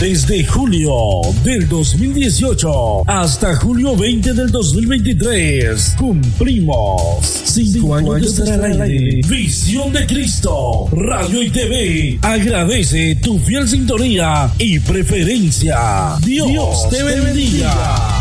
Desde julio del 2018 hasta julio 20 del 2023 cumplimos 5 años de estar al aire. Visión de Cristo, radio y TV agradece tu fiel sintonía y preferencia. Dios te bendiga.